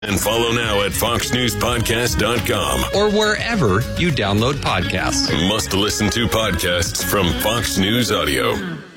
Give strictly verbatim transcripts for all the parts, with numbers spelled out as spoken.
And follow now at fox news podcast dot com or wherever you download podcasts. Must listen to podcasts from Fox News Audio.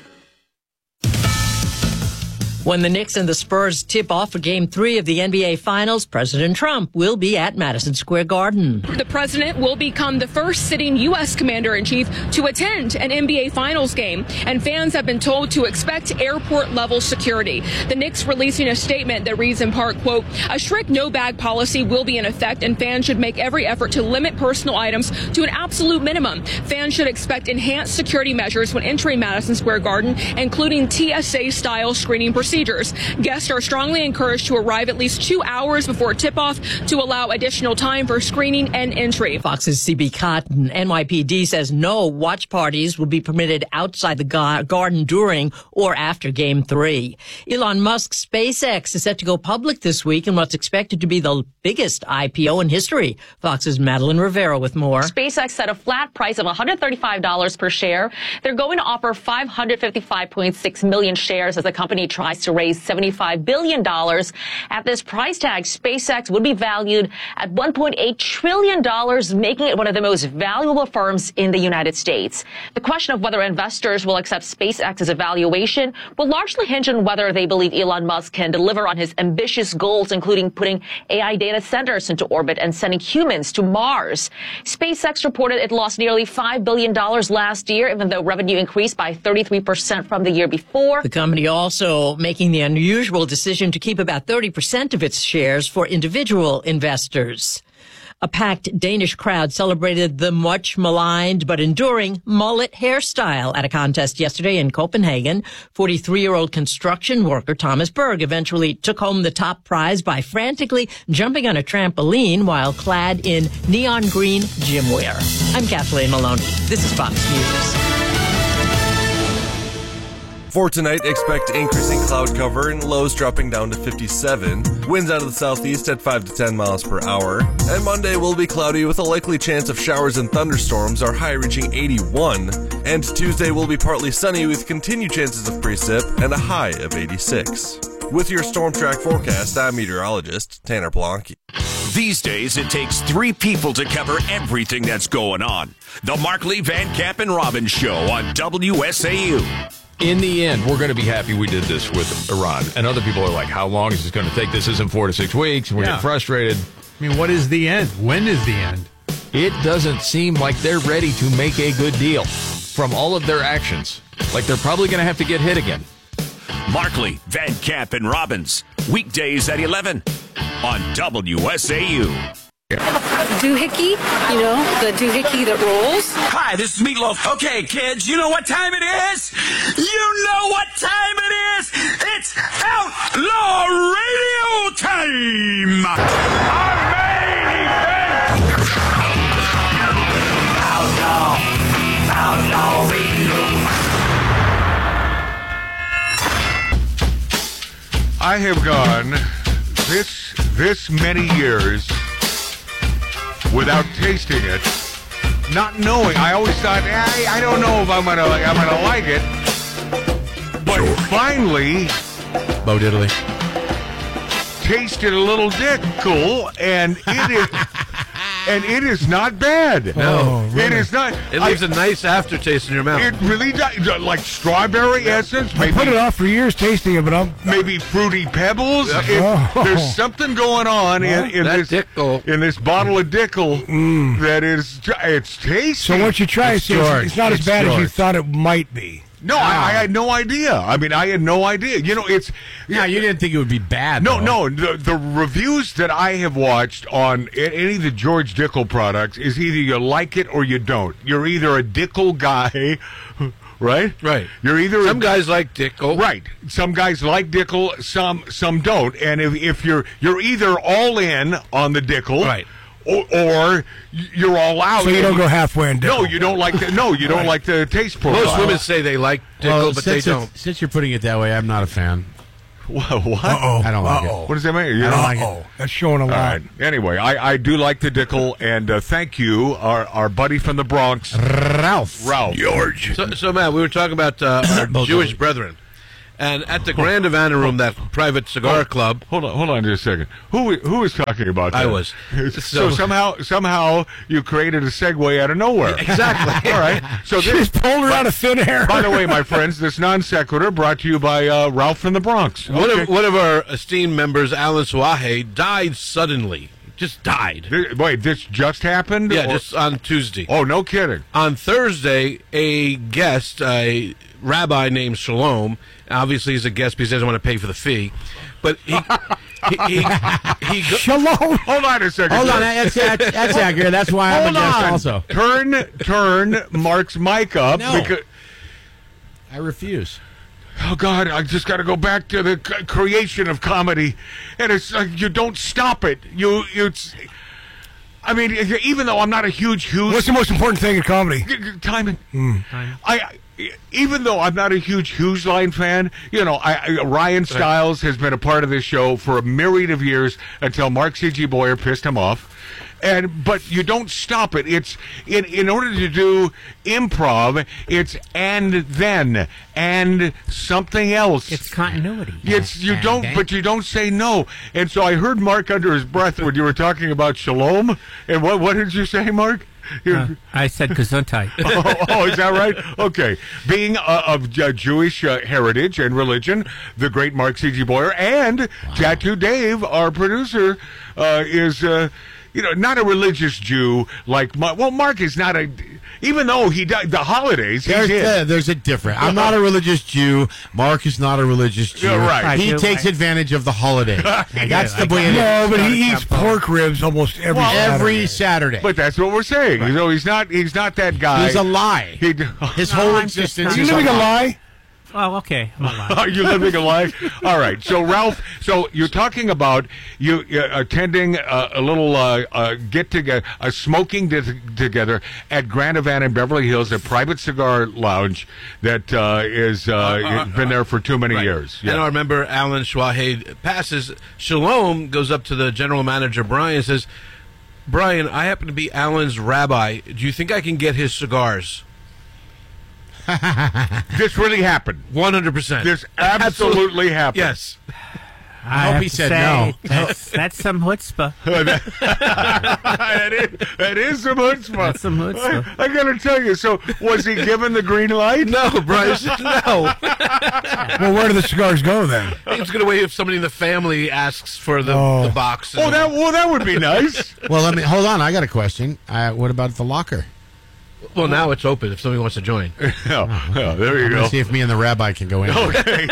When the Knicks and the Spurs tip off for Game three of the N B A Finals, President Trump will be at Madison Square Garden. The president will become the first sitting U S commander-in-chief to attend an N B A Finals game, and fans have been told to expect airport-level security. The Knicks releasing a statement that reads in part, quote, a strict no-bag policy will be in effect, and fans should make every effort to limit personal items to an absolute minimum. Fans should expect enhanced security measures when entering Madison Square Garden, including T S A-style screening procedures. Guests are strongly encouraged to arrive at least two hours before tip-off to allow additional time for screening and entry. Fox's C B Cotton, N Y P D says no watch parties will be permitted outside the ga- garden during or after Game three. Elon Musk's SpaceX is set to go public this week in what's expected to be the biggest I P O in history. Fox's Madeline Rivera with more. SpaceX set a flat price of one hundred thirty-five dollars per share. They're going to offer five hundred fifty-five point six million shares as the company tries to raise seventy-five billion dollars. At this price tag, SpaceX would be valued at one point eight trillion dollars, making it one of the most valuable firms in the United States. The question of whether investors will accept SpaceX's evaluation will largely hinge on whether they believe Elon Musk can deliver on his ambitious goals, including putting A I data centers into orbit and sending humans to Mars. SpaceX reported it lost nearly five billion dollars last year, even though revenue increased by thirty-three percent from the year before. The company also making the unusual decision to keep about thirty percent of its shares for individual investors. A packed Danish crowd celebrated the much maligned but enduring mullet hairstyle at a contest yesterday in Copenhagen. forty-three-year-old construction worker Thomas Berg eventually took home the top prize by frantically jumping on a trampoline while clad in neon green gym wear. I'm Kathleen Maloney. This is Fox News. For tonight, expect increasing cloud cover and lows dropping down to fifty-seven. Winds out of the southeast at five to ten miles per hour. And Monday will be cloudy with a likely chance of showers and thunderstorms, our high reaching eighty-one. And Tuesday will be partly sunny with continued chances of precip and a high of eighty-six. With your Storm Track forecast, I'm meteorologist Tanner Blanke. These days, it takes three people to cover everything that's going on. The Markley, Van Camp, and Robbins Show on W S A U. In the end, we're going to be happy we did this with Iran. And other people are like, how long is this going to take? This isn't four to six weeks. And we're yeah. getting frustrated. I mean, what is the end? When is the end? It doesn't seem like they're ready to make a good deal from all of their actions. Like they're probably going to have to get hit again. Markley, Van Camp, and Robbins. Weekdays at eleven on W S A U. Doohickey, you know, the doohickey that rolls. Hi, this is Meatloaf. Okay, kids, you know what time it is? You know what time it is? It's Outlaw Radio time! Our main event! Outlaw, Outlaw Radio. I have gone this this many years without tasting it, not knowing. I always thought, I, I don't know if I'm gonna I'm gonna like it. But finally, Bo Diddley tasted a little dick cool, and it is and it is not bad. No, oh, really? It is not. It leaves I, a nice aftertaste in your mouth. It really does, like strawberry essence. Maybe, I put it off for years tasting it, but I'm maybe fruity pebbles. Yep. It, oh. There's something going on in, in this Dickel. in this bottle of Dickel mm. that is it's tasty. So once you try it's it, it's, it's not it's as bad George. as you thought it might be. No, I, I had no idea. I mean, I had no idea. You know, it's... Yeah, you didn't think it would be bad, No, though. no. The, the reviews that I have watched on any of the George Dickel products is either you like it or you don't. You're either a Dickel guy, right? Right. You're either... Some a, guys like Dickel. Right. Some guys like Dickel, some some don't. And if, if you're you're either all in on the Dickel... Right. Or, or you're all out. So you don't go halfway in Dickel. No, you don't like the, no, you don't Right. like the taste profile. Most women say they like Dickel, Well, but they since don't. it's- Since you're putting it that way, I'm not a fan. What? what? Uh-oh. I don't like Uh-oh. it. What does that mean? You I don't know? like it. Uh-oh. That's showing a All lot. right. Anyway, I, I do like the Dickel, and uh, thank you, our our buddy from the Bronx, Ralph. Ralph. George. So, so Matt, we were talking about uh, our Both Jewish of them. brethren, And at the Grand Havana Room, that private cigar club. Hold on, hold on just a second. Who who was talking about that? I was. So, So- somehow somehow you created a segue out of nowhere. Exactly. All right. So this Just pulled her out of thin air. By the way, my friends, this non sequitur brought to you by uh, Ralph from the Bronx. One Okay. of one of our esteemed members, Alan Suahe, died suddenly. Just died. Th- Wait, this just happened? Yeah, Or- just on Tuesday. Oh, no kidding. On Thursday, a guest, a rabbi named Shalom, obviously he's a guest because he doesn't want to pay for the fee, but he he he, he go- Shalom. Hold on a second. Hold on, that's, that's, that's accurate. That's why I'm Hold a guest on. also. Turn turn Mark's mic up. No. Because, I refuse. oh God, I just got to go back to the c- creation of comedy, and it's like you don't stop it. You you. It's, I mean, even though I'm not a huge huge. What's the most important thing in comedy? Timing. I, even though I'm not a huge Hughes Line fan, you know, I, I, Ryan Stiles has been a part of this show for a myriad of years until Mark C G. Boyer pissed him off. And but you don't stop it. It's in in order to do improv. It's and then and something else. It's continuity. It's you And don't, then- but you don't say no. And so I heard Mark under his breath when you were talking about Shalom. And what what did you say, Mark? You- Uh, I said Gesundheit. oh, oh, is that right? Okay. Being uh, of uh, Jewish uh, heritage and religion, the great Mark C G. Boyer and Tattoo Dave, our producer, uh, is, uh, you know, not a religious Jew like Mark. Well, Mark is not a, even though he died, the holidays, he There's, did. uh, there's a difference. I'm not a religious Jew. Mark is not a religious Jew. Yeah, right. He I do- takes I- advantage of the holiday. That's the I way it is. No, but he eats pork ribs almost every Every Saturday. Saturday. But that's what we're saying. You know, he's not, he's not that guy. He's a lie. He, His No, whole I'm just existence not- is You living a lie? Oh, okay. I'm alive. Are you living a life? All right. So, Ralph, so you're talking about you uh, attending uh, a little uh, uh, get together, a smoking di- together at Grand Havana in Beverly Hills, a private cigar lounge that uh, is uh, uh, been there for too many Right. years. And I remember Alan Schwahe passes. Shalom goes up to the general manager, Brian, and says, Brian, I happen to be Alan's rabbi. Do you think I can get his cigars? This really happened. one hundred percent. This absolutely happened. Yes. I hope have he to said say, no. That's, that's some chutzpah. that, is, that is some chutzpah. That's some chutzpah. I, I got to tell you. So, was he given the green light? No, Brian said no. Well, where do the cigars go then? He was going to wait if somebody in the family asks for the, Oh. the box. Oh, that well, that would be nice. Well, let me hold on. I got a question. Uh, what about the locker? Well, now it's open if somebody wants to join. yeah, yeah, there you I'm go. gonna see if me and the rabbi can go in. Okay.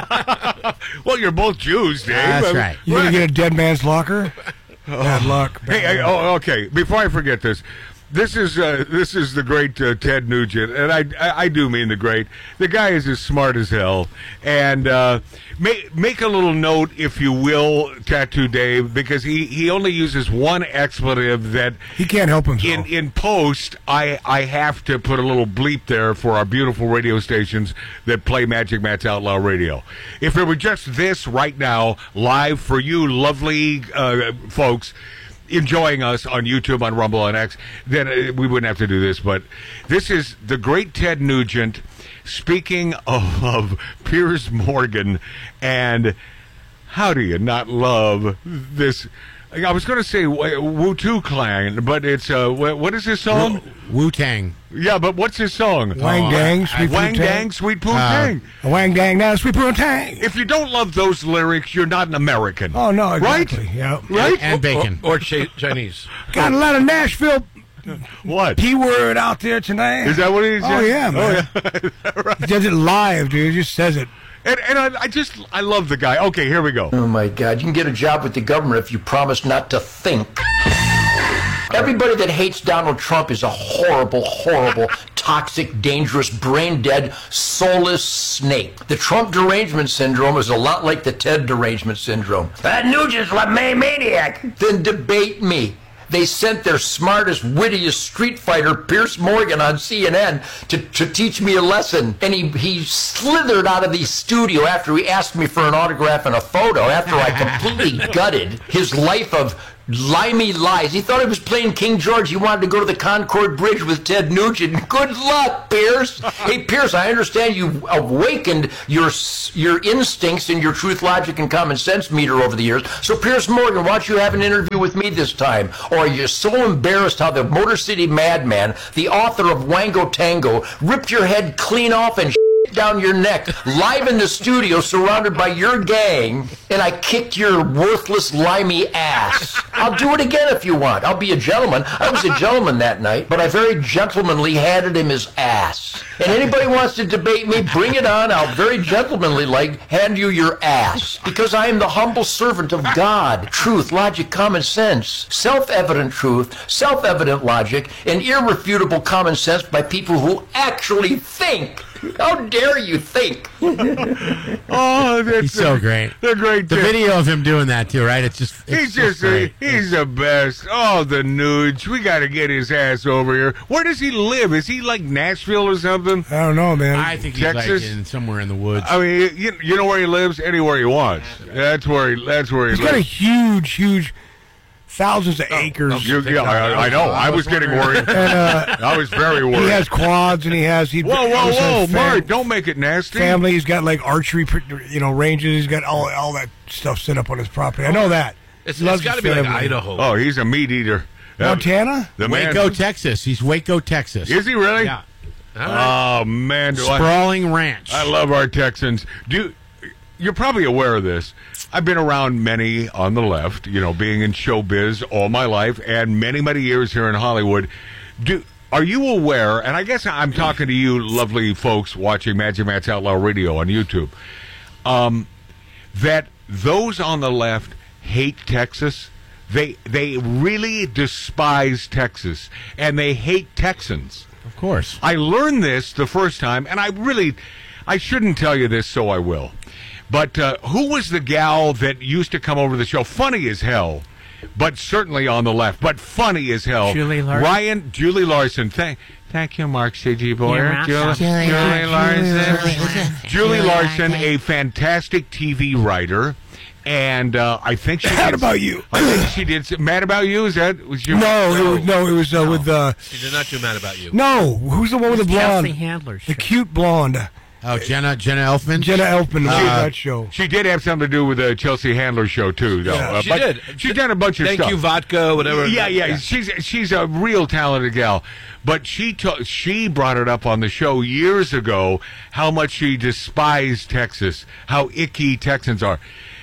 Well, you're both Jews, Dave. That's I mean, right. You gonna get a dead man's locker? Bad luck. Bad Hey, I, luck. oh, okay. Before I forget this, this is uh, this is the great uh, Ted Nugent, and I, I I do mean the great. The guy is as smart as hell, and uh, make make a little note, if you will, Tattoo Dave, because he, he only uses one expletive that He can't help himself. in in post I I have to put a little bleep there for our beautiful radio stations that play Magic Matt's Outlaw Radio. If it were just this right now, live for you lovely uh, folks enjoying us on YouTube, on Rumble, on X, then uh, we wouldn't have to do this. But this is the great Ted Nugent speaking of, of Piers Morgan, and how do you not love this? I was going to say Wu Tu Clan, but it's uh, wh- what is his song? Wu Tang. Yeah, but what's his song? Wang Dang, Sweet Wang Poontang. Dang, Sweet Poontang. Uh, Tang. Wang Dang, now Sweet Poontang. If you don't love those lyrics, you're not an American. Oh no, exactly. Right? Yeah. Right? And bacon. Or, or Ch- Chinese. Got a lot of Nashville What? P word out there tonight. Is that what he Oh said? yeah, man. Oh, yeah. He does it live, dude. He just says it. And, and I, I just, I love the guy. Okay, here we go. Oh my God, you can get a job with the government if you promise not to think. Everybody that hates Donald Trump is a horrible, horrible, toxic, dangerous, brain-dead, soulless snake. The Trump derangement syndrome is a lot like the Ted derangement syndrome. That Nugent's a maniac. Then debate me. They sent their smartest, wittiest street fighter, Piers Morgan, on C N N to, to teach me a lesson. And he, he slithered out of the studio after he asked me for an autograph and a photo, after I completely gutted his life of limey lies. He thought he was playing King George. He wanted to go to the Concord Bridge with Ted Nugent. Good luck, Pierce. Hey, Pierce, I understand you awakened your your instincts and your truth, logic, and common sense meter over the years. So, Pierce Morgan, why don't you have an interview with me this time? Or are you so embarrassed how the Motor City Madman, the author of Wango Tango, ripped your head clean off and down your neck, live in the studio, surrounded by your gang, and I kicked your worthless, limey ass. I'll do it again if you want. I'll be a gentleman. I was a gentleman that night, but I very gentlemanly handed him his ass. And anybody wants to debate me, bring it on. I'll very gentlemanly like hand you your ass, because I am the humble servant of God. Truth, logic, common sense, self-evident truth, self-evident logic, and irrefutable common sense by people who actually think. How dare you think? Oh, that's He's so a, great. The great The tip. video of him doing that too, right? It's just it's He's just, great. a, he's the best. Oh, the Nuge. We got to get his ass over here. Where does he live? Is he like Nashville or something? I don't know, man. I think he's Texas? like in somewhere in the woods. I mean, you, you know where he lives? Anywhere he wants. That's where he. That's where he He's got a lives. huge, huge, thousands of acres. You- yeah, I, I know. I was getting worried. And, uh, I was very worried. He has quads, and he has. He Whoa, whoa, also whoa, has Mark! fam- Don't make it nasty. Family. He's got like archery, you know, ranges. He's got all all that stuff set up on his property. I know that. It's, He loves it's got to his be like family. Idaho. Oh, he's a meat eater. Montana? The man- Waco, Texas. He's Waco, Texas. Is he really? Yeah. Oh man, do I- Sprawling ranch. I love our Texans. Do you're probably aware of this. I've been around many on the left, you know, being in showbiz all my life and many, many years here in Hollywood. Do are you aware, and I guess I'm talking to you lovely folks watching Magic Matt's Outlaw Radio on YouTube, um, that those on the left hate Texas? They they really despise Texas, and they hate Texans. Of course. I learned this the first time, and I really, I shouldn't tell you this, so I will. But uh, who was the gal that used to come over the show? Funny as hell, but certainly on the left, but funny as hell. Julie Larson. Ryan, Julie Larson. Thank, thank you, Mark C G. Boyer. You're welcome. Julie, Julie Larson. Julie Larson, a fantastic T V writer. And uh, I think she Mad did, about you. I think she did. Mad about you? Is that was your? No, it was, no, it was uh, with uh, She did not do mad about you. no. Who's the one with the blonde? Chelsea Handler The cute blonde. Oh, Jenna Jenna Elfman. Jenna Elfman was Uh, on that show. She did have something to do with the Chelsea Handler show too, though. Yeah, Uh, she but did. She's done a bunch of Thank stuff. you, vodka, whatever. Yeah, yeah, She's she's a real talented gal. But she to, she brought it up on the show years ago how much she despised Texas, how icky Texans are.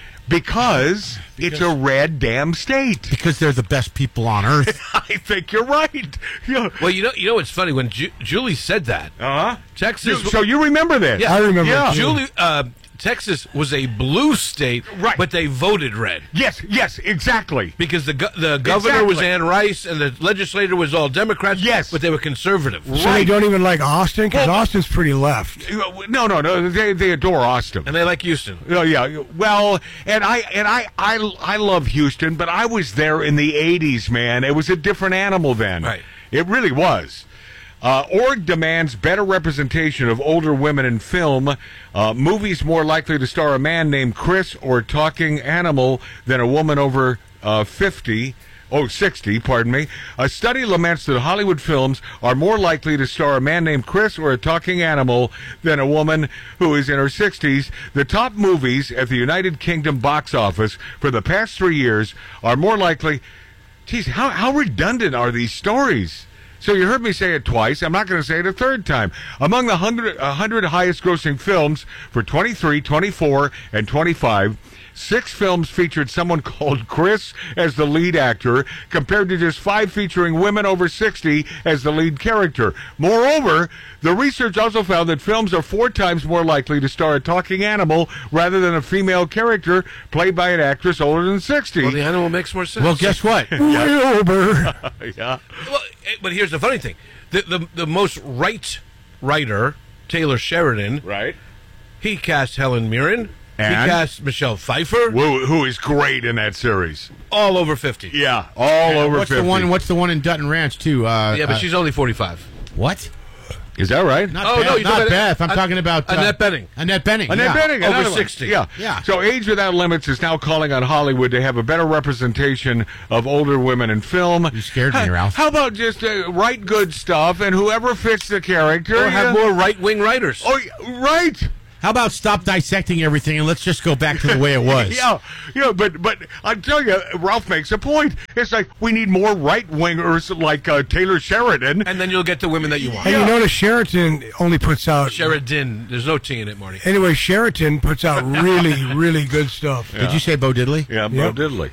Because, it's a red damn state. Because they're the best people on earth. I think you're right. Yeah. Well, you know, you know, it's funny when Ju- Julie said that. Uh huh. Texas. So you remember that? Yeah, I remember Yeah. it, too. Julie. Uh, Texas was a blue state, Right. but they voted red Yes, yes, exactly. because the go- the governor was Exactly. Ann Rice and the legislator was all Democrats. Yes. but they were conservative. So they don't even like Austin because Well- Austin's pretty left. No, no, no. They they adore Austin. And they like Houston. Oh yeah, well, and I and I, I I love Houston, but I was there in the eighties, man. It was a different animal then. Right. It really was. Uh, Org demands better representation of older women in film. Uh, movies more likely to star a man named Chris or talking animal than a woman over uh, fifty. Oh, sixty, pardon me. A study laments that Hollywood films are more likely to star a man named Chris or a talking animal than a woman who is in her sixties. The top movies at the United Kingdom box office for the past three years are more likely... Geez, how, how redundant are these stories? So you heard me say it twice. I'm not going to say it a third time. Among the one hundred, one hundred highest grossing films for twenty-three, twenty-four, and twenty-five, six films featured someone called Chris as the lead actor, compared to just five featuring women over sixty as the lead character. Moreover, the research also found that films are four times more likely to star a talking animal rather than a female character played by an actress older than sixty. Well, the animal makes more sense. Well, guess what? Wilbur. Yeah. Well, eh, but here's the funny thing: the the, the most right writer, Taylor Sheridan, Right. he cast Helen Mirren. And? He cast Michelle Pfeiffer. Who, who is great in that series. All over fifty. Yeah, all over what's fifty. the one? What's the one in Dutton Ranch too? Uh, Yeah, but uh, she's only forty-five. what? Is that right? Not Oh, Beth, no, you're not talking about- Beth. I'm uh, talking about Annette Bening. Annette Bening. Annette yeah. Bening, Over another one. sixty. Yeah. Yeah. So Age Without Limits is now calling on Hollywood to have a better representation of older women in film. You scared me, How- Ralph. How about just uh, write good stuff and whoever fits the character? Or have yeah. more right-wing writers. Oh, yeah, right. How about stop dissecting everything and let's just go back to the way it was? Yeah, yeah, but but I'm telling you, Ralph makes a point. It's like we need more right wingers like uh, Taylor Sheridan, and then you'll get the women that you want. And you notice Sheraton only puts out. Sheridan. There's no T in it, Marty. Anyway, Sheraton puts out really, really good stuff. Did you say Bo Diddley? Yeah, Yep. Bo Diddley.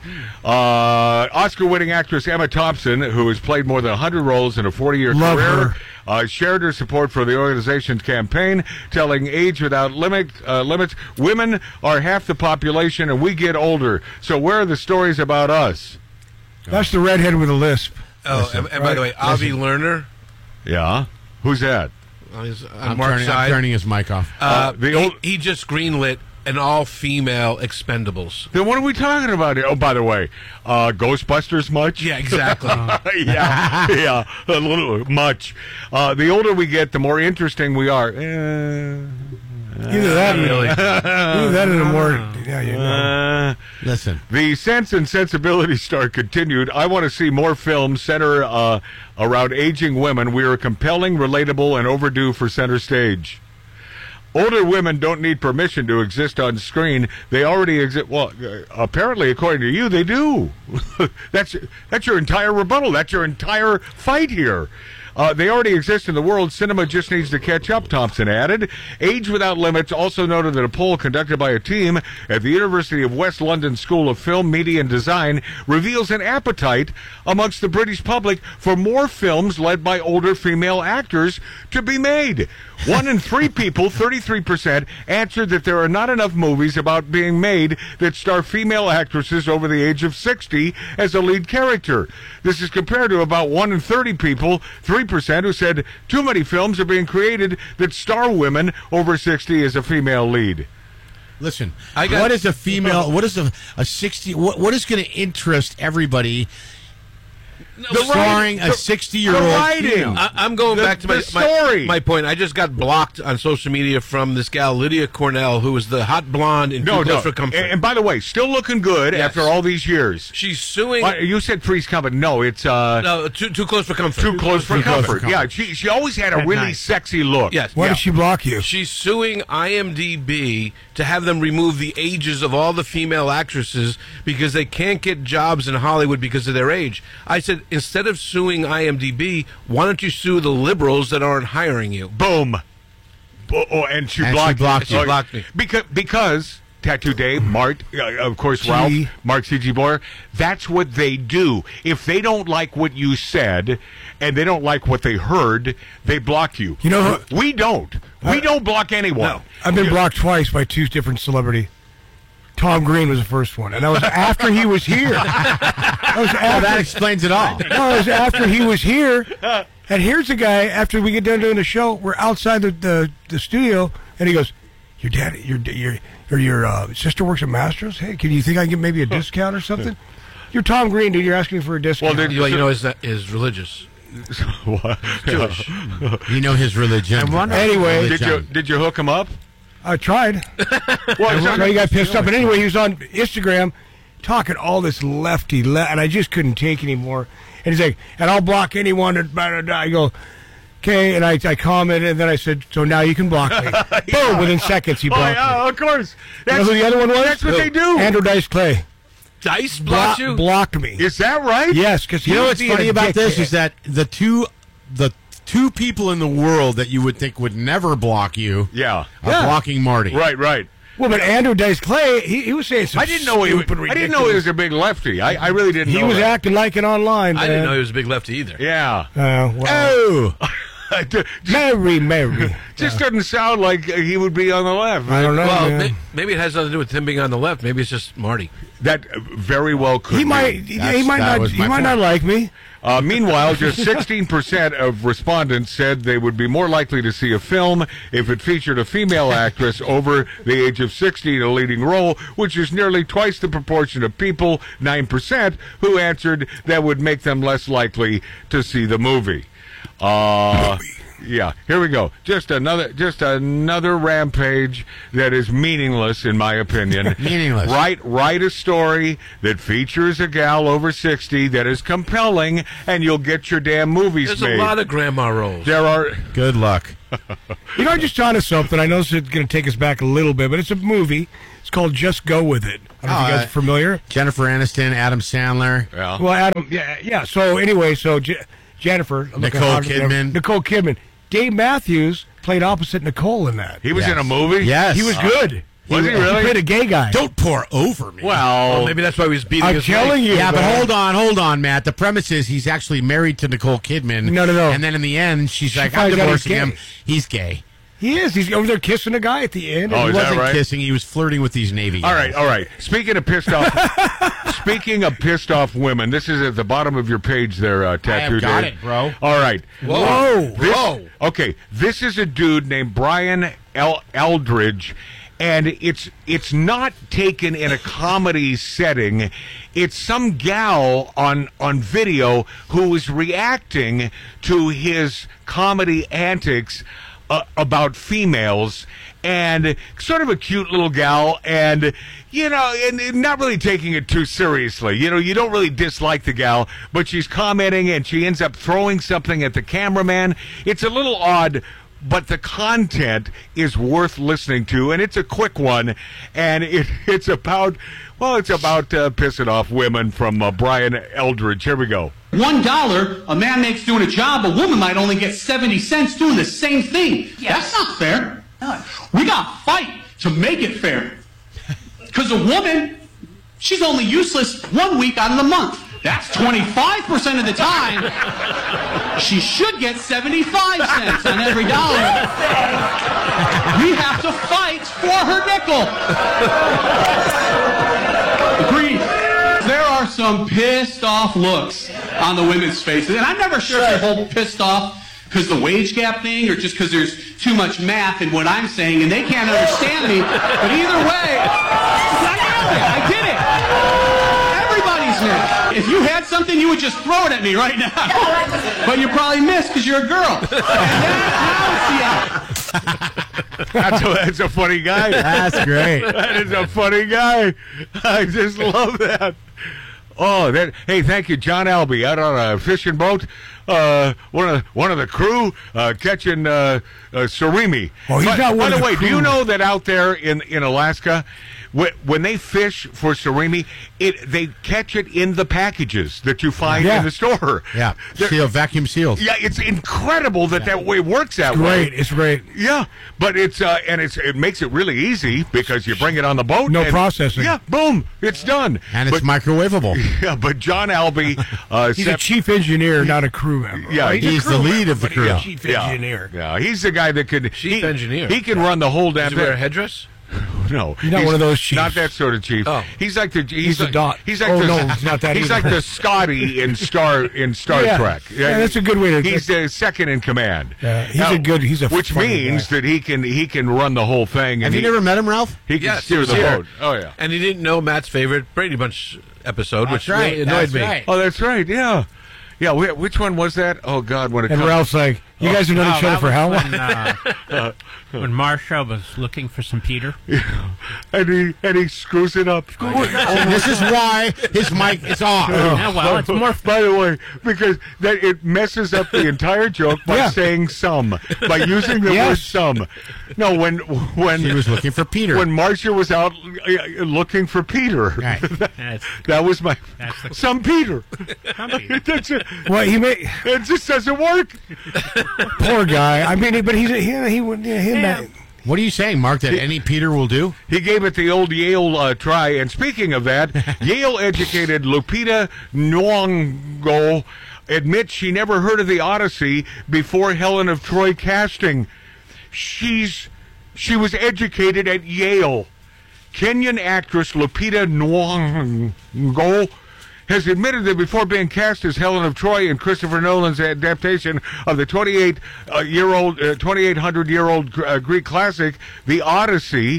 Uh, Oscar-winning actress Emma Thompson, who has played more than one hundred roles in a forty-year Love career, her. Uh, shared her support for the organization's campaign, telling Age Without Limit, uh, Limits, women are half the population and we get older. So where are the stories about us? That's the redhead with a lisp. Oh, and, and by the way, Avi Lerner. Yeah? Who's that? On, his, on I'm, Mark's turning, side. I'm turning his mic off. Uh, Uh, the he, old- he just greenlit an all-female Expendables. Then what are we talking about here? Oh, by the way, uh, Ghostbusters much? Yeah, exactly. yeah, yeah, a little much. Uh, the older we get, the more interesting we are. Eh, Either that, really. either that, or the more. Yeah, you know. Uh, Listen. The Sense and Sensibility star continued. I want to see more films center uh, around aging women. We are compelling, relatable, and overdue for center stage. Older women don't need permission to exist on screen. They already exist. Well, uh, apparently, according to you, they do. that's that's your entire rebuttal. That's your entire fight here. Uh, they already exist in the world. Cinema just needs to catch up, Thompson added. Age Without Limits also noted that a poll conducted by a team at the University of West London School of Film, Media and Design reveals an appetite amongst the British public for more films led by older female actors to be made. One in three people, thirty-three percent, answered that there are not enough movies about being made that star female actresses over the age of sixty as a lead character. This is compared to about one in thirty people, three percent, who said too many films are being created that star women over sixty as a female lead. Listen, I got- what is a female? What is a a sixty? What what is going to interest everybody? The starring writing- a sixty-year-old the writing. female. I, I'm going The- back to my, the story. my my point. I just got blocked on social media from this gal Lydia Cornell, who was the hot blonde in No, Too Close no. for Comfort. And, and by the way, still looking good Yes. after all these years. She's suing. Uh, you said Three's Comfort. No, it's uh, No, too, too close for comfort. Too Close for Too Close for Comfort. Yeah, Comfort. she she always had a At really night. sexy look. Yes. Why Yeah. did she block you? She's suing IMDb to have them remove the ages of all the female actresses because they can't get jobs in Hollywood because of their age. I said, instead of suing IMDb, why don't you sue the liberals that aren't hiring you? Boom. Bo- oh, and she And she blocked, blocked me. you. She blocked me. Because, because Tattoo Dave, Mark, uh, of course, G. Ralph, Mark C G. Boyer, that's what they do. If they don't like what you said and they don't like what they heard, they block you. You know who- we don't. We don't block anyone. No. I've been blocked twice by two different celebrity. Tom Green was the first one, and that was after he was here. That was Well, after, that explains it all. no, it was after he was here. And here's a guy, after we get done doing the show, we're outside the, the, the studio, and he goes, your dad, your your or your uh, sister works at Masters? Hey, can you think I can get maybe a discount or something? You're Tom Green, dude. You're asking for a discount. Well, did You, you know, is is religious. What? Jewish. You know his religion. I wonder- Anyway, Did you did you hook him up? I tried. Well, So he got pissed up. But anyway, he was on Instagram talking all this lefty, le- and I just couldn't take anymore. And he's like, and I'll block anyone that, blah, blah, blah. I go, okay. And I, I commented, and then I said, so now you can block me. Boom, within seconds he Oh, blocked yeah, me. of course. You know That's, who the other one was? that's what they do. Andrew Dice Clay. Dice Blo- blocked you? blocked me. Is that right? Yes, because You know what's funny about this is that the two the two people in the world that you would think would never block you Yeah. are Yeah. blocking Marty. Right, right. Well, but Andrew Dice Clay, he, he was saying some I didn't know he. stupid, I didn't know he was a big lefty. I, I really didn't. He know was that. acting like it online. I didn't man. know he was a big lefty either. Yeah. Uh, well, Oh, Mary, Mary. Just doesn't sound like he would be on the left. I don't know. Well, man. may, maybe it has nothing to do with him being on the left. Maybe it's just Marty. That very well could. He be. might. He, That's- he might that not. was He my might point. not like me. Uh, meanwhile, just sixteen percent of respondents said they would be more likely to see a film if it featured a female actress over the age of sixty in a leading role, which is nearly twice the proportion of people, nine percent, who answered that would make them less likely to see the movie. Uh, Yeah, here we go. Just another, just another rampage that is meaningless, in my opinion. Meaningless. Write, write a story that features a gal over sixty that is compelling, and you'll get your damn movies There's made. a lot of grandma roles. There are. Good luck. You know, I just thought of something. I know this is going to take us back a little bit, but it's a movie. It's called Just Go With It. I don't know if you guys Uh, are familiar. Jennifer Aniston, Adam Sandler. Yeah. Well, Adam, yeah, yeah. So anyway, so Je- Jennifer, I'm looking Nicole hard- Kidman. Nicole Kidman. Dave Matthews played opposite Nicole in that. He was Yes. in a movie? Yes. He was Uh, good. Was he He really? played a gay guy. Don't pour over me. Well, Well, maybe that's why he was beating I'm his telling wife. you. Yeah, but man. hold on, hold on, Matt. The premise is he's actually married to Nicole Kidman. No, no, no. And then in the end, she's She like, I'm finds out he's divorcing gay. him. He's gay. He is. He's over there kissing a guy at the end. Oh, he is that wasn't right? kissing. He was flirting with these Navy All guys. right, all right. Speaking of pissed off, speaking of pissed off women, this is at the bottom of your page there, uh, Tattoo got Dave. it, bro. All right. Whoa, This- whoa. Okay, this is a dude named Brian El- Eldridge, and it's it's not taken in a comedy setting. It's some gal on on video who is reacting to his comedy antics uh, about females, and sort of a cute little gal, and you know, and, and not really taking it too seriously. You know, you don't really dislike the gal, but she's commenting, and she ends up throwing something at the cameraman. It's a little odd, but the content is worth listening to, and it's a quick one, and it, it's about, well, it's about uh, pissing off women from uh, Brian Eldridge. Here we go. One dollar a man makes doing a job, a woman might only get seventy cents doing the same thing. That's not fair. We got to fight to make it fair. Because a woman, she's only useless one week out of the month. That's twenty-five percent of the time. She should get seventy-five cents on every dollar. We have to fight for her nickel. Agreed. There are some pissed off looks on the women's faces. And I'm never sure if they're both pissed off because the wage gap thing or just because there's too much math in what I'm saying and they can't understand me. But either way, I nailed it. I did it. Everybody's mad. If you had something, you would just throw it at me right now. But you probably missed because you're a girl. And that, now it's the out. That's a, that's a funny guy. That's great. That is a funny guy. I just love that. Oh, that! Hey, thank you, John Albee, out on a fishing boat. Uh, one of the, one of the crew uh, catching uh, uh, surimi. Oh, he's By- not one By of the the way, do you crew. know that out there in in Alaska, wh- when they fish for surimi, it they catch it in the packages that you find Yeah. in the store. Yeah, They're- seal, vacuum sealed. Yeah, it's incredible that that way works that way. Great. It's great. Yeah, but it's uh, and it's it makes it really easy because you bring it on the boat. No and- processing. Yeah, boom, it's done. And it's But- microwavable. Yeah, but John Albee, uh, He's sep- a chief engineer, not a crew member. Yeah, right? he's a crew the lead member, of the but he's a crew. chief yeah, engineer. yeah, he's the guy that could Chief he, engineer. He can run the whole damn Does he wear a thing. headdress? No, He's not one of those chiefs. Not that sort of chief. Oh. He's like the he's, He's the like, dot. He's like Oh, the, no, he's not that He's either. like the Scotty in Star in Star Yeah. Trek. Yeah, that's a good way to- He's the second in command. Yeah, he's a good- he's a which funny means guy. that he can he can run the whole thing. Have And you he, never met him, Ralph? He can Yes, steer he was the here. boat. Oh yeah. And he didn't know Matt's favorite Brady Bunch episode, which That's right, really annoyed that's me. right. Oh, that's right. Yeah, yeah. wh- Which one was that? Oh God, when it And comes. Ralph's like, you guys have known Oh, each other that for was how long? when, uh, when Marsha was looking for some Peter. and he and he screws it up. And this is why his mic is off. Yeah, well, it's more. By the way, because that it messes up the entire joke by Yeah. saying some, by using the word Yes. some. No, when when He was looking for Peter. when Marcia was out uh, looking for Peter, Right. That's, that was my That's the- some Peter. some Peter. That's it. Well, he may, It just doesn't work. poor guy. I mean, but he's a, he he would yeah, him. Yeah. What are you saying, Mark, that any Peter will do? He gave it the old Yale uh, try. And speaking of that, Yale-educated Lupita Nyong'o admits she never heard of the Odyssey before Helen of Troy casting. She's she was educated at Yale. Kenyan actress Lupita Nyong'o has admitted that before being cast as Helen of Troy in Christopher Nolan's adaptation of the twenty-eight-year-old, uh, twenty-eight hundred-year-old uh, Greek classic, The Odyssey,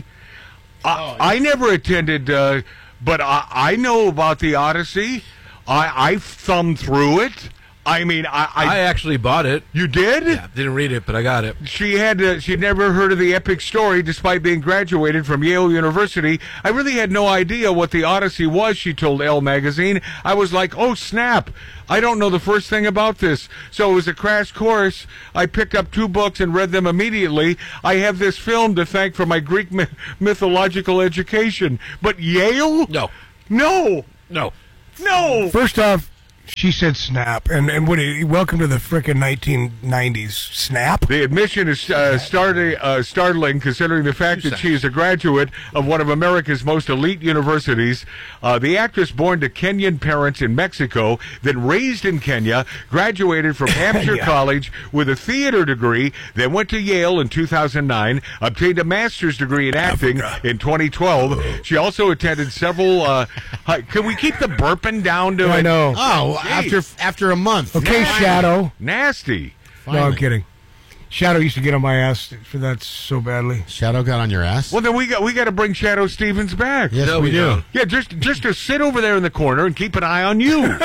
I, I never attended, uh, but I, I know about The Odyssey. I, I thumbed through it. I mean, I, I I actually bought it. You did? Yeah, didn't read it, but I got it. She had to, she'd never heard of the epic story despite being graduated from Yale University. I really had no idea what the Odyssey was, she told Elle magazine. I was like, oh, snap. I don't know the first thing about this. So it was a crash course. I picked up two books and read them immediately. I have this film to thank for my Greek myth- mythological education. But Yale? No. No. No. No. First off, she said snap, and and what? Welcome to the frickin' nineteen nineties. Snap. The admission is uh, starting, uh, startling, considering the fact that she is a graduate of one of America's most elite universities. Uh, the actress, born to Kenyan parents in Mexico, then raised in Kenya, graduated from Hampshire Yeah. College with a theater degree, then went to Yale in two thousand nine, obtained a master's degree in acting in twenty twelve. She also attended several. Uh, hi- can we keep the burping down to I it? know. Oh, Jeez. after after a month. Okay, Shadow. Nasty. No, I'm Finally. kidding. Shadow used to get on my ass for that so badly. Shadow got on your ass? Well, then we got we got to bring Shadow Stevens back. Yes, No, we, we do. don't. Yeah, just just to sit over there in the corner and keep an eye on you.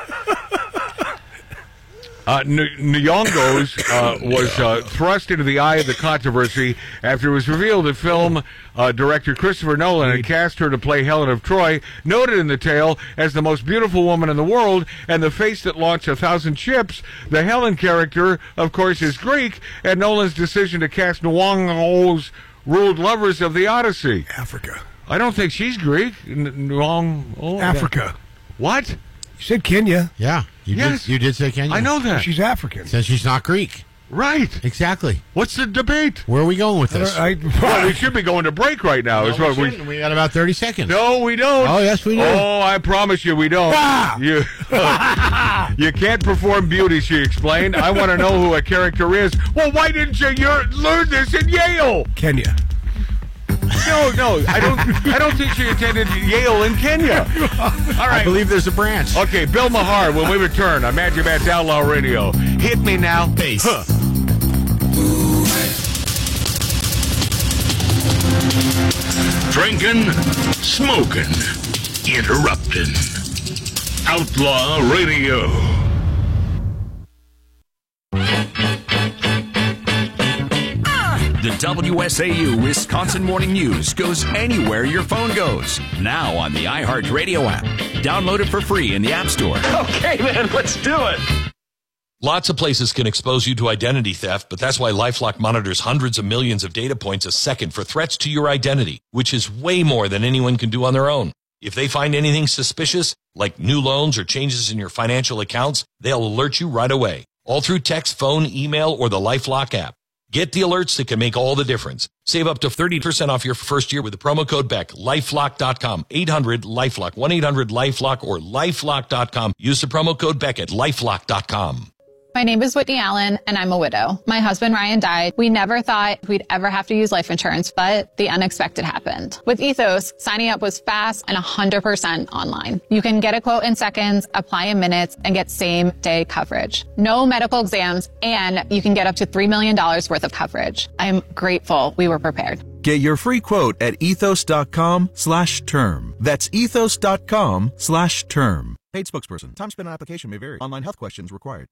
Uh, N- Nyong'o's uh, was uh, thrust into the eye of the controversy after it was revealed that film uh, director Christopher Nolan had cast her to play Helen of Troy, noted in the tale as the most beautiful woman in the world and the face that launched a thousand ships. The Helen character, of course, is Greek, and Nolan's decision to cast Nyong'o's ruled lovers of the Odyssey. Africa. I don't think she's Greek. N- Nyong'o. Africa. What? You said Kenya. Yeah. You Yes. did you did say Kenya. I know that. She's African. Says she's not Greek. Right. Exactly. What's the debate? Where are we going with this? I, Well, we should be going to break right now. is No, what we, we, shouldn't. We got about thirty seconds. no, we don't. Oh, yes, we do. Oh, I promise you, we don't. Ah! You, you can't perform beauty, she explained. I want to know who a character is. Well, why didn't you your- learn this in Yale? Kenya. No, no, I don't. I don't think she attended Yale in Kenya. All I right. believe there's a branch. Okay, Bill Maher, when we return on Magic Matt's Outlaw Radio. Hit me now. Bass. Huh. Drinking, smoking, interrupting. Outlaw Radio. The W S A U Wisconsin Morning News goes anywhere your phone goes. Now on the iHeartRadio app. Download it for free in the App Store. Okay, then, let's do it. Lots of places can expose you to identity theft, but that's why LifeLock monitors hundreds of millions of data points a second for threats to your identity, which is way more than anyone can do on their own. If they find anything suspicious, like new loans or changes in your financial accounts, they'll alert you right away, all through text, phone, email, or the LifeLock app. Get the alerts that can make all the difference. Save up to thirty percent off your first year with the promo code B E C K. lifelock dot com, eight hundred LifeLock, one eight hundred LifeLock, or lifelock dot com. Use the promo code B E C K at lifelock dot com. My name is Whitney Allen, and I'm a widow. My husband, Ryan, died. We never thought we'd ever have to use life insurance, but the unexpected happened. With Ethos, signing up was fast and one hundred percent online. You can get a quote in seconds, apply in minutes, and get same-day coverage. No medical exams, and you can get up to three million dollars worth of coverage. I'm grateful we were prepared. Get your free quote at ethos.com slash term. That's ethos.com slash term. Paid spokesperson. Time spent on application may vary. Online health questions required.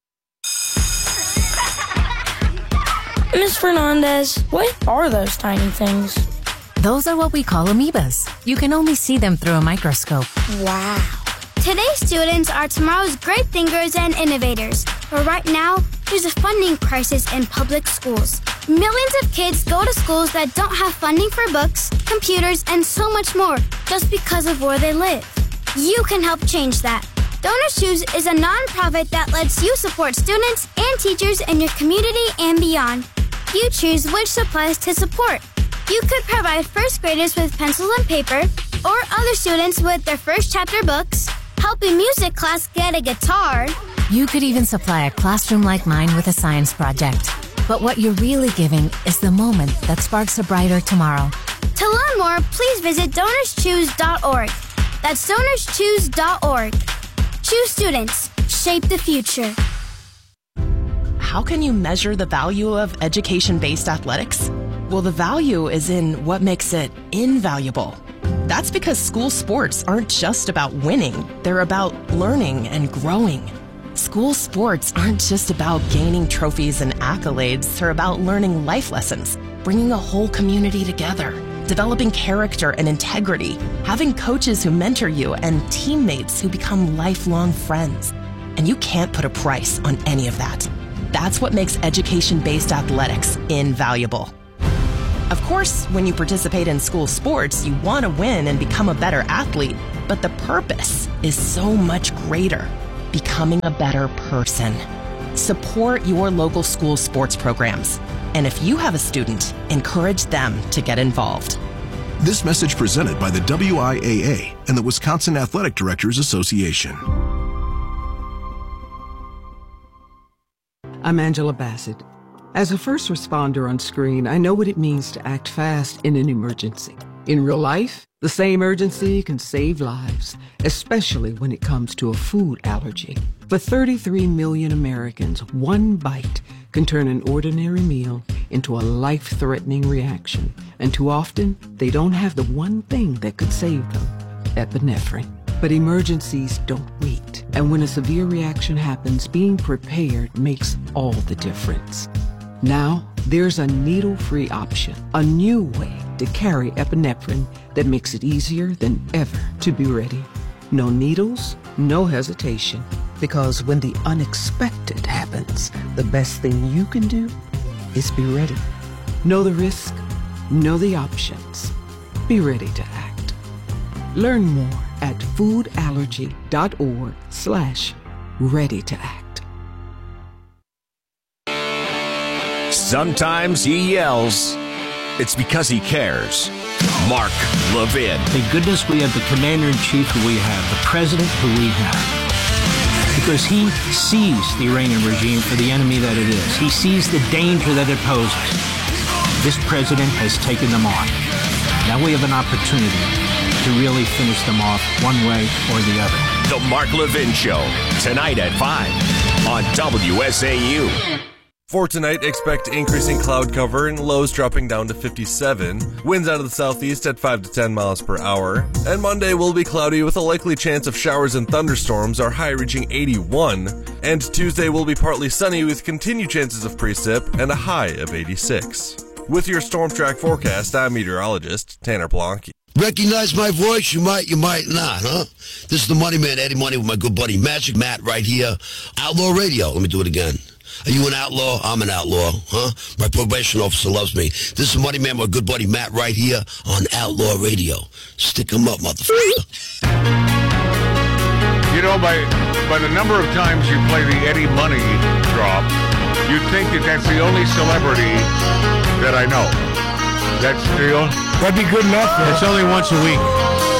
Miz Fernandez, what are those tiny things? Those are what we call amoebas. You can only see them through a microscope. Wow. Today's students are tomorrow's great thinkers and innovators. But right now, there's a funding crisis in public schools. Millions of kids go to schools that don't have funding for books, computers, and so much more just because of where they live. You can help change that. Donors Choose is a nonprofit that lets you support students and teachers in your community and beyond. You choose which supplies to support. You could provide first graders with pencils and paper, or other students with their first chapter books, help a music class get a guitar. You could even supply a classroom like mine with a science project. But what you're really giving is the moment that sparks a brighter tomorrow. To learn more, please visit donors choose dot org. That's donors choose dot org. Choose students. Shape the future. How can you measure the value of education-based athletics? Well, the value is in what makes it invaluable. That's because school sports aren't just about winning. They're about learning and growing. School sports aren't just about gaining trophies and accolades. They're about learning life lessons, bringing a whole community together, developing character and integrity, having coaches who mentor you, and teammates who become lifelong friends. And you can't put a price on any of that. That's what makes education-based athletics invaluable. Of course, when you participate in school sports, you want to win and become a better athlete, but the purpose is so much greater, becoming a better person. Support your local school sports programs. And if you have a student, encourage them to get involved. This message presented by the W I A A and the Wisconsin Athletic Directors Association. I'm Angela Bassett. As a first responder on screen, I know what it means to act fast in an emergency. In real life, the same urgency can save lives, especially when it comes to a food allergy. For thirty-three million Americans, one bite can turn an ordinary meal into a life-threatening reaction. And too often, they don't have the one thing that could save them, epinephrine. But emergencies don't wait. And when a severe reaction happens, being prepared makes all the difference. Now, there's a needle-free option, a new way to carry epinephrine that makes it easier than ever to be ready. No needles, no hesitation. Because when the unexpected happens, the best thing you can do is be ready. Know the risk, know the options. Be ready to act. Learn more at foodallergy.org slash ready to act. Sometimes he yells. It's because he cares. Mark Levin. Thank goodness we have the commander-in-chief who we have, the president who we have. Because he sees the Iranian regime for the enemy that it is. He sees the danger that it poses. This president has taken them on. Now we have an opportunity to really finish them off one way or the other. The Mark Levin Show, tonight at five on W S A U. For tonight, expect increasing cloud cover and lows dropping down to fifty-seven. Winds out of the southeast at five to ten miles per hour. And Monday will be cloudy with a likely chance of showers and thunderstorms, our high reaching eighty-one. And Tuesday will be partly sunny with continued chances of precip and a high of eighty-six. With your Storm Track forecast, I'm meteorologist Tanner Plonky. Recognize my voice? You might, you might not, huh? This is the Money Man, Eddie Money, with my good buddy Magic Matt right here. Outlaw Radio. Let me do it again. Are you an outlaw? I'm an outlaw, huh? My probation officer loves me. This is Money Man, my good buddy Matt right here on Outlaw Radio. Stick 'em up, motherfucker. You know, by by the number of times you play the Eddie Money drop, you'd think that that's the only celebrity that I know. That's the only... That'd be good enough. Man. It's only once a week.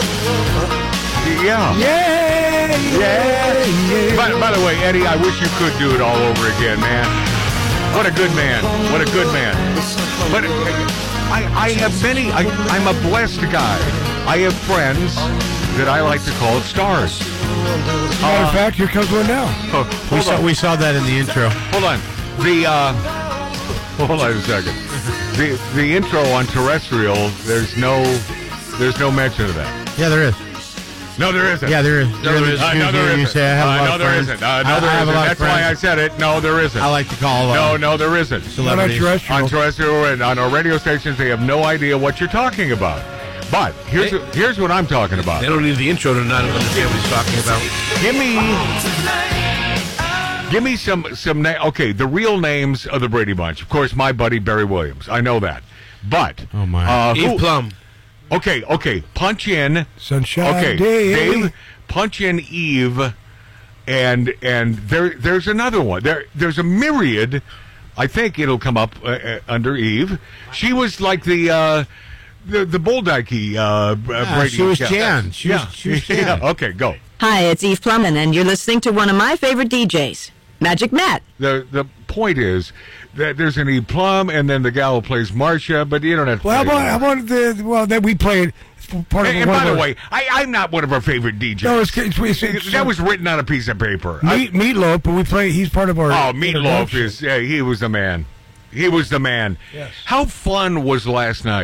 Yeah. Yeah, yeah, yeah. By, by the way, Eddie, I wish you could do it all over again, man. What a good man. What a good man. But I, I have many, I, I'm a blessed guy. I have friends that I like to call stars. As a matter of fact, here comes one now. Oh, we, saw, we saw that in the intro. Hold on. The, uh, hold on a second. The the intro on terrestrial, there's no there's no mention of that. Yeah, there is. No, there isn't. Yeah, there is. No, there isn't. Uh, no, there isn't. You say I have a lot uh, no, of there friends. isn't. Uh, no, I, there I have isn't. a lot That's of why I said it. No, there isn't. I like to call. Uh, no, no, there isn't. Celebrities. Not on terrestrial. On terrestrial and on our radio stations, they have no idea what you're talking about. But here's They- here's what I'm talking about. They don't need the intro to not understand what he's talking about. Give me. Give me some some na- okay, the real names of the Brady Bunch. Of course, my buddy Barry Williams. I know that. But oh my, uh, Eve who- Plum. Okay, okay. Punch in Sunshine Okay, Day. Dave. Punch in Eve, and and there there's another one. There there's a myriad. I think it'll come up uh, uh, under Eve. She was like the uh, the the Boldike uh, Yeah, Brady. she was yeah. Jan. She yeah. was, she was Jan. yeah. Okay, go. Hi, it's Eve Plumman, and you're listening to one of my favorite D Js, Magic Matt. The the point is that there's an Eve Plum, and then the gal who plays Marcia, but you don't have to. Well, how play about, that. how about the, well, that we played part of And, and one by of the our- way, I, I'm not one of our favorite D Js. No, it's, it's, it's, it's that was written on a piece of paper. Meat, Meatloaf, but we play, he's part of our. Oh, Meatloaf introduction. is, yeah, he was the man. He was the man. Yes. How fun was last night?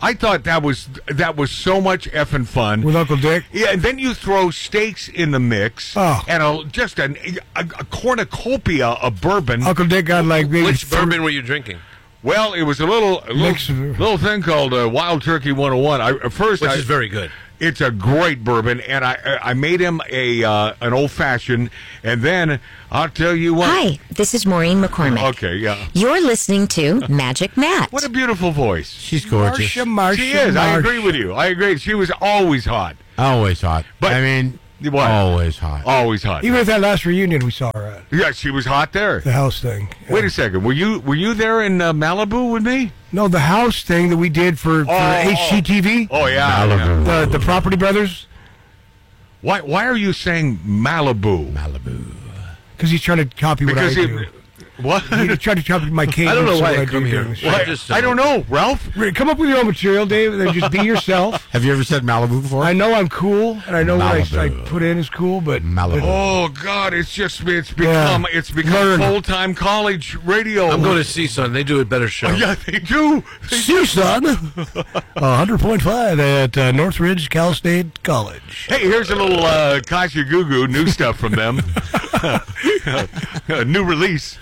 I thought that was that was so much effing fun with Uncle Dick. Yeah, and then you throw steaks in the mix, oh. and a, just an, a, a cornucopia of bourbon. Uncle Dick got like maybe Which bourbon were you drinking? Well, it was a little a little, little thing called uh, Wild Turkey one oh one. I, at first, Which I, is very good. It's a great bourbon, and I I made him a uh, an old fashioned, and then I'll tell you what. Hi, this is Maureen McCormick. Okay, yeah. You're listening to Magic Matt. What a beautiful voice. She's gorgeous. Marsha, Marsha, She is. I Marsha. agree with you. I agree. She was always hot. Always hot. But I mean, what? always hot. Always hot. Even at that last reunion we saw her at. Yeah, she was hot there. The house thing. Yeah. Wait a second. Were you were you there in uh, Malibu with me? No, the house thing that we did for, for Oh, H G T V. Oh yeah. Malibu. yeah. The the Property Brothers. Why why are you saying Malibu? Malibu. Because he's trying to copy what Because I he- do. What? He's trying to copy my cadence. I don't know of why what I do come here. during the Why- show. I just I don't know, Ralph. Come up with your own material, Dave, and then just be yourself. Have you ever said Malibu before? I know I'm cool, and I know what I, I Malibu. put in is cool, but Malibu. Oh God, it's just it's become Yeah. it's become Learn. full time college radio. I'm going to see son. They do a better show. Oh, yeah, they do. see, son, one hundred point five at uh, Northridge Cal State College. Hey, here's a little uh, Kasha Gugu new stuff from them. A new release.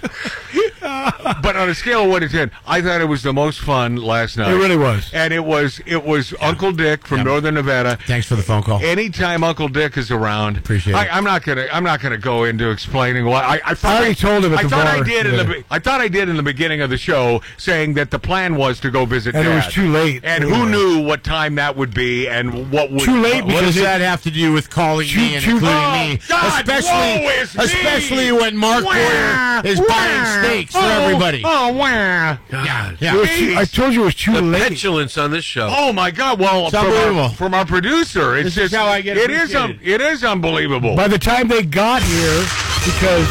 But on a scale of one to ten, I thought it was the most fun last night. It really was. And it was it was Uncle Dick from Yeah. Northern Nevada. Thanks for the phone call. Anytime Uncle Dick is around, Appreciate I, it. I'm not gonna I'm not gonna go into explaining why. I, I, thought I already told him at I the thought bar. I did in Yeah. the be- I thought I did in the beginning of the show, saying that the plan was to go visit And it was Dad. too late. And Anyway. who knew what time that would be and what would Too late What because does it- that have to do with calling Choo- me and choo- including Oh, me? God, especially, woe is me. especially when Mark Wah, Boyer is wah. buying steaks for Oh, everybody. Oh, wow. Yeah, It was too- I told you it was too The late. petulance on this show. Oh my God! Well, It's from unbelievable. our, from our producer, it's This is just how I get it is un, appreciated. it is unbelievable. By the time they got here, because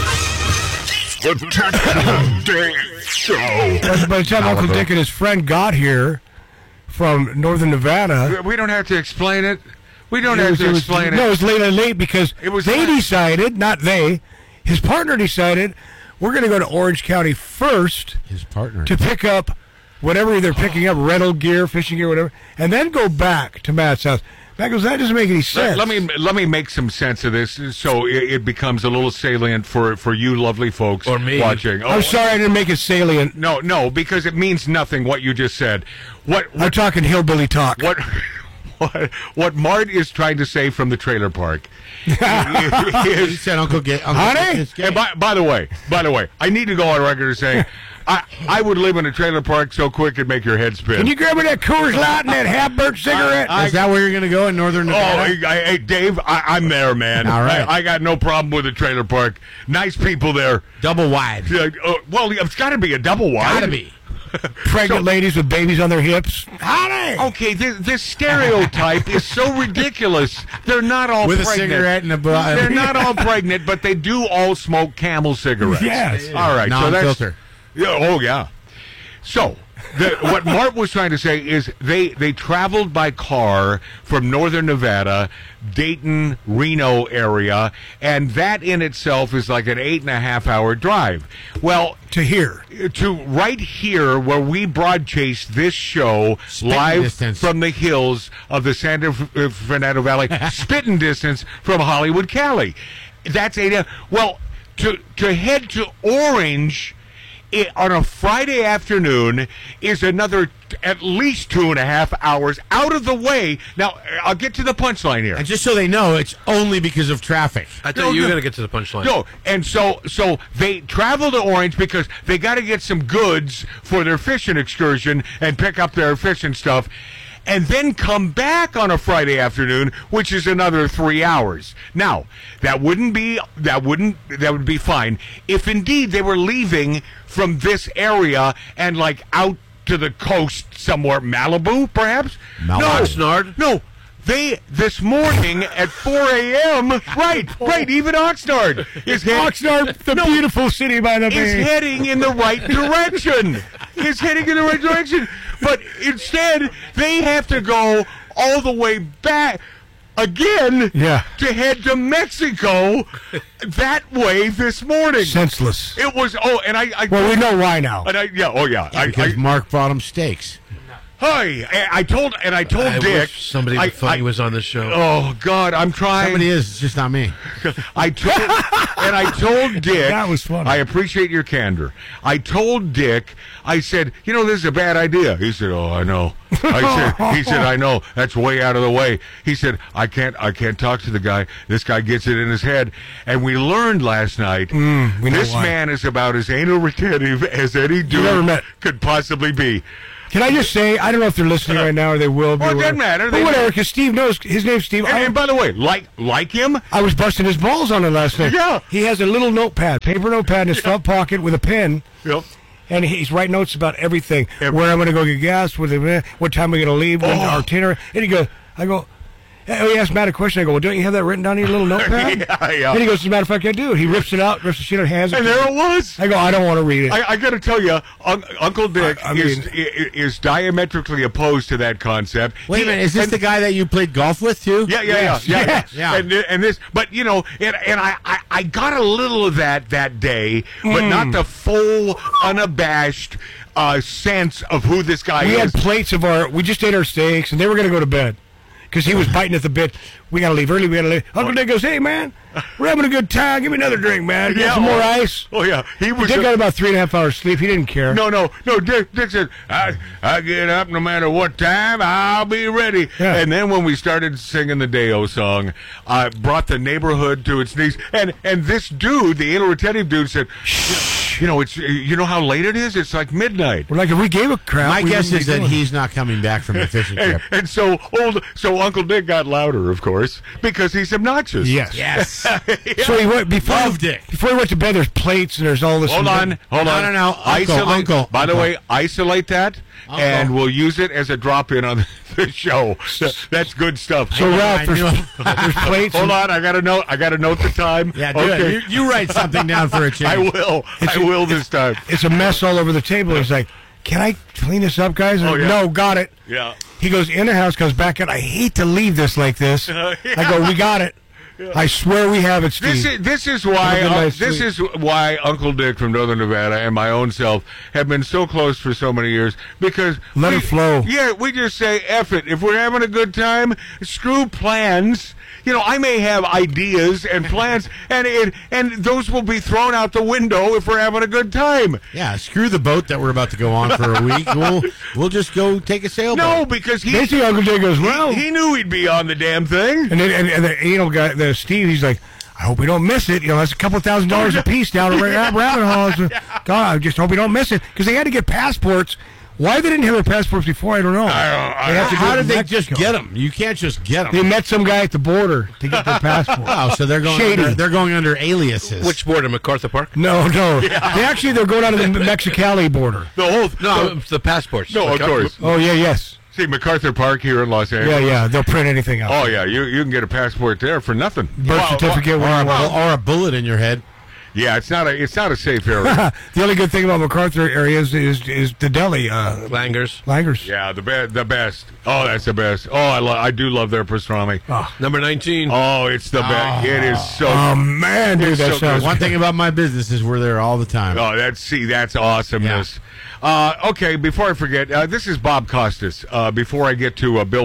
The Ted Dave Show. by by the time Uncle Dick and his friend got here from Northern Nevada, we don't have to explain it. We don't it have was- to it was- explain No, it it. was late and late because It was they late. decided, not they, his partner decided, we're going to go to Orange County first His partner. to pick up whatever they're picking up, rental gear, fishing gear, whatever, and then go back to Matt's house. Matt goes, that doesn't make any sense. Let, let me let me make some sense of this, so it, it becomes a little salient for, for you lovely folks Or me. watching. Oh, I'm sorry I didn't make it salient. No, no, because it means nothing what you just said. What I'm what talking hillbilly talk. what what, what Mart is trying to say from the trailer park He is said Uncle Gay. Uncle Honey? Gay is gay. And by, by the way, by the way, I need to go on record as saying I I would live in a trailer park so quick it'd make your head spin. Can you grab me that Coors Light and that half-burnt cigarette? I- Is that where you're going to go in Northern Oh, Nevada? I, I, hey, Dave, I, I'm there, man. All right. I, I got no problem with the trailer park. Nice people there. Double wide. Yeah, uh, well, it's got to be a double wide. Gotta be. Pregnant ladies with babies on their hips. Honey! Okay, this, this stereotype is so ridiculous. They're not all With a pregnant. cigarette and a bu- They're not all pregnant, but they do all smoke Camel cigarettes. Yes. All right. So Non-filter. that's, yeah, oh, yeah. So, the, what Mart was trying to say is they, they traveled by car from Northern Nevada, Dayton, Reno area, and that in itself is like an eight and a half hour drive. Well, To here. to right here where we broadcast this show Spitting live distance. from the hills of the San Fernando Valley, spitting distance from Hollywood, Cali. That's eight. Well, to to head to Orange i on a Friday afternoon is another t- at least two and a half hours out of the way. Now, I'll get to the punchline here. And just so they know, it's only because of traffic. I thought No, you were no. going to get to the punchline. No, and so so they travel to Orange because they got to get some goods for their fishing excursion and pick up their fishing stuff, and then come back on a Friday afternoon, which is another three hours. Now, that wouldn't be that wouldn't that would be fine if indeed they were leaving from this area and like out to the coast somewhere, Malibu, perhaps. Malibu. No, Oxnard? No. They, this morning at four a.m., right, right, even Oxnard is head- Oxnard, the No, beautiful city by the is bay. heading in the right direction. Is heading in the right direction. But instead, they have to go all the way back again Yeah. to head to Mexico that way this morning. Senseless. It was, oh, and I... I Well, we know why now. And I, yeah, oh, yeah. I, Because I, Mark brought him steaks. Hi, I, I told and I told I Dick. wish somebody I, funny I, was on the show. Oh God, I'm trying. Somebody is. It's just not me. I told and I told Dick. That was funny. I appreciate your candor. I told Dick. I said, you know, this is a bad idea. He said, oh, I know. I said, he said, I know. That's way out of the way. He said, I can't. I can't talk to the guy. This guy gets it in his head. And we learned last night. Mm, we know this why. man is about as anal retentive as any dude never met. could possibly be. Can I just say, I don't know if they're listening right now or they will be. Well, it or doesn't whatever. matter. But They- whatever, because Steve knows. His name's Steve. And, I, and by the way, like like him, I was busting his balls on it last night. Yeah. He has a little notepad, paper notepad in his front pocket with a pen. Yep. And he's writing notes about everything. Every- Where I'm going to go get gas, with the, what time we're going to leave, when Oh. our itinerary. And he goes, I go, oh, he asked Matt a question. I go, well, don't you have that written down in your little notepad? Yeah, yeah. And he goes, as a matter of fact, I do. He rips it out, rips the shit out, hands it. And there it was. I go, I don't want to read it. I, I got to tell you, un- Uncle Dick I- I is, mean- is is diametrically opposed to that concept. Wait a He- minute. Is this and- the guy that you played golf with too? Yeah, yeah, Yes, yeah, yeah, yes. yeah. And, and this, but you know, and, and I, I, I got a little of that that day, but Mm. not the full, unabashed uh, sense of who this guy We is. had plates of our, we just ate our steaks, and they were going to go to bed. Because he was biting at the bit. We got to leave early, we got to leave. Uncle Dick goes, hey, man, we're having a good time. Give me another drink, man. Get Yeah, some more oh, ice. Oh yeah, he was. Dick a- got about three and a half hours sleep. He didn't care. No, no, no. Dick, Dick said, I, I get up no matter what time, I'll be ready. Yeah. And then when we started singing the Deo song, I brought the neighborhood to its knees. And and this dude, the anal retentive dude, said, you know, it's you know how late it is? It's like midnight. We're like, if we gave a crap. My we guess wouldn't is be that doing it. he's not coming back from the fishing And, trip. and so old, so Uncle Dick got louder, of course, because he's obnoxious. Yes. Yes. Yeah. So he went, before, Love Dick. before he went to bed, there's plates and there's all this. Hold on, hold No, on. no, no. Uncle, Isolate, uncle, by the uncle. way, isolate that, Uncle. and we'll use it as a drop-in on the show. That's good stuff. So, Ralph, there's, I knew- there's plates. Hold and- on, I got to note. I got to note the time. Yeah, do okay. it. You, you write something down for a change. I will. It's I a- will this time. It's a mess all over the table. He's like, can I clean this up, guys? I'm Oh, like, yeah. no, got it. Yeah. He goes in the house, comes back out. I hate to leave this like this. I go, we got it. I swear we have it, Steve. This is this is why Have a good uh, night's this sleep. is why Uncle Dick from Northern Nevada and my own self have been so close for so many years because Let we, it flow. Yeah, we just say F it. If we're having a good time, screw plans. You know, I may have ideas and plans, and it, and those will be thrown out the window if we're having a good time. Yeah, screw the boat that we're about to go on for a week. We'll we'll just go take a sailboat. No, because he Basically, Uncle Dick goes, he, well. he knew he'd be on the damn thing. And then and, and the anal guy, the Steve, he's like, I hope we don't miss it. You know, that's a couple thousand dollars a piece down at Ra- Rabbit Hall. So, God, I just hope we don't miss it. Because they had to get passports. Why they didn't have their passports before, I don't know. I don't- I They have to How do it did in they Mexico. just get them? You can't just get They them. met some guy at the border to get their passport. Oh, so they're going Shady. under, they're going under aliases. Which border, MacArthur Park? No, no. They actually, they're going out of the Mexicali border. The whole No, it's the passports. no, of course. Oh, yeah, yes. See MacArthur Park here in Los Angeles. Yeah, yeah. They'll print anything out. Oh yeah, you you can get a passport there for nothing. Birth Well, certificate. or, whatever. a, or a bullet in your head. Yeah, it's not a it's not a safe area. The only good thing about MacArthur area is is, is the deli. Uh, Langers. Langers. Yeah, the best the best. Oh, that's the best. Oh, I lo- I do love their pastrami. Oh, Number nineteen. Oh, it's the best. It is so. oh man, dude, It's that so sounds good. One thing about my business is we're there all the time. Oh, that's see, that's awesomeness. Uh, okay, before I forget, uh, this is Bob Costas. Uh, before I get to uh, Bill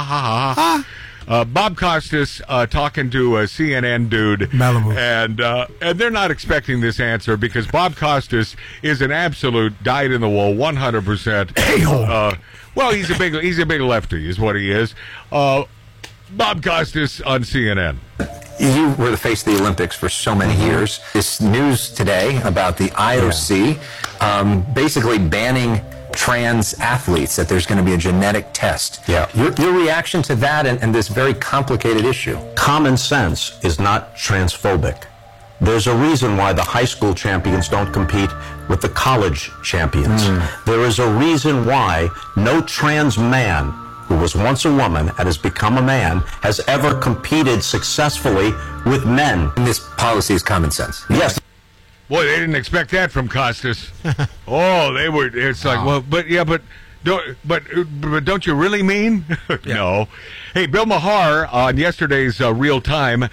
Maha, uh, Bob Costas uh, talking to a C N N dude, Malibu. and uh, and they're not expecting this answer because Bob Costas is an absolute dyed in the wool, one hundred percent. Uh, well, he's a big he's a big lefty, is what he is. Uh, Bob Costas on C N N. You were the face of the Olympics for so many years. This news today about the I O C um, basically banning trans athletes, that there's going to be a genetic test. Yeah. Your, your reaction to that and, and this very complicated issue? Common sense is not transphobic. There's a reason why the high school champions don't compete with the college champions. Mm. There is a reason why no trans man who was once a woman and has become a man has ever competed successfully with men. And this policy is common sense. Yes. Boy, they didn't expect that from Costas. Oh, they were. It's like, well, but yeah, but don't, but but don't you really mean? No. Hey, Bill Maher on yesterday's uh, Real Time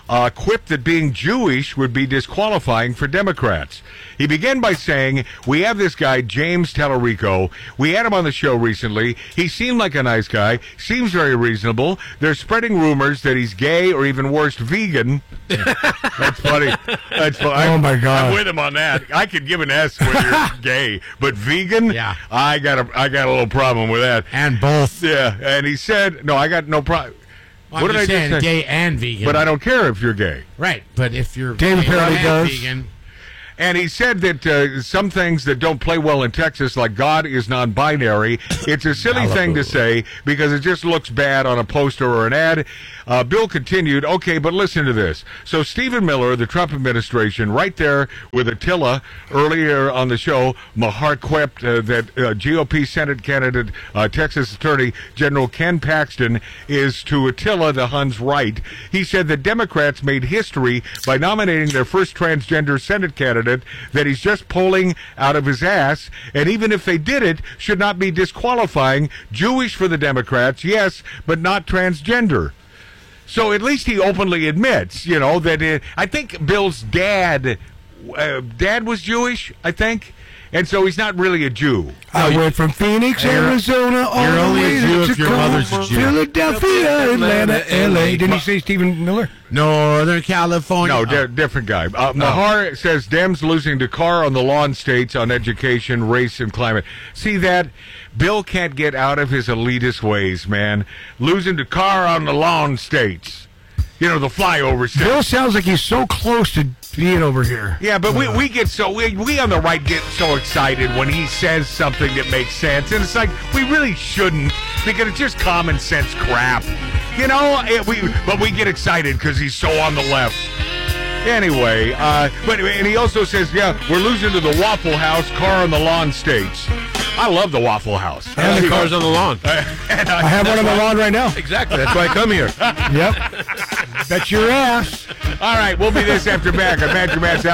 uh, quipped that being Jewish would be disqualifying for Democrats. He began by saying, we have this guy, James Tallarico. We had him on the show recently. He seemed like a nice guy, seems very reasonable. They're spreading rumors that he's gay or even worse, vegan. That's funny. That's funny. Oh, my God. I'm with him on that. I could give an S when you're gay, but vegan? Yeah. I got a, I got a little problem with that. And both. Yeah, and he said, no, I got no problem. Well, I'm just saying, gay and vegan. But I don't care if you're gay. Right, but if you're Dave gay apparently and does. vegan... And he said that uh, some things that don't play well in Texas, like God is non-binary, it's a silly thing to say because it just looks bad on a poster or an ad. Uh, Bill continued, okay, but listen to this. So Stephen Miller, the Trump administration, right there with Attila earlier on the show, Mahar quipped uh, that uh, G O P Senate candidate, uh, Texas Attorney General Ken Paxton, is to Attila the Hun's right. He said that Democrats made history by nominating their first transgender Senate candidate that he's just pulling out of his ass, and even if they did it, should not be disqualifying. Jewish for the Democrats, yes, but not transgender. So at least he openly admits, you know, that it, I think Bill's dad, uh, dad was Jewish, I think, and so he's not really a Jew. I went from Phoenix, You're- Arizona, all you're the only way a Jew to if your Tacoma, mother's a Jew. Philadelphia, Atlanta, L A. Didn't you say Stephen Miller? Northern California. No, di- different guy. Uh, Mahar says Dems losing to Carr on the lawn states on education, race, and climate. See that? Bill can't get out of his elitist ways, man. Losing to Carr on the lawn states. You know, the flyover states. Bill sounds like he's so close to being over here. Yeah, but we, we get so, we, we on the right get so excited when he says something that makes sense. And it's like, we really shouldn't, because it's just common sense crap. You know, it, we but we get excited because he's so on the left. Anyway, uh, but and he also says, yeah, we're losing to the Waffle House, Car on the Lawn states. I love the Waffle House. And the cars on the lawn. And I have one on the lawn right now. Exactly. That's why I come here. Yep. That's your ass. All right, we'll be this after back on Magic Matt's